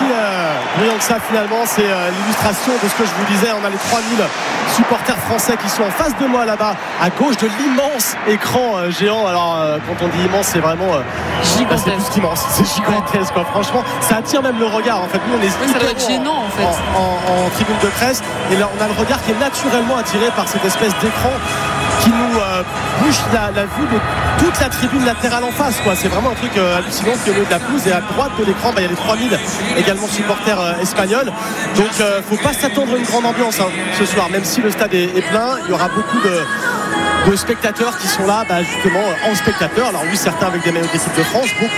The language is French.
brillant que ça finalement. C'est l'illustration de ce que je vous disais. On a les 3000 supporters français qui sont en face de moi là-bas, à gauche de l'immense écran géant. Alors quand on dit immense, c'est vraiment gigantesque. c'est plus qu'immense, c'est gigantesque quoi. Franchement, ça attire même le regard. En fait, nous on est ça doit être gênant en fait. En tribune de presse, et là on a le regard qui est naturellement attiré par cette espèce d'écran qui nous bouche la vue de toute la tribune latérale en face quoi. C'est vraiment un truc hallucinant qui est au milieu de la pelouse, et à droite de l'écran il y a les 3000 également supporters espagnols. Donc faut pas s'attendre à une grande ambiance ce soir, même si le stade est plein. Il y aura beaucoup de spectateurs qui sont là justement en spectateurs. Alors oui, certains avec des maillots d'équipe de France, beaucoup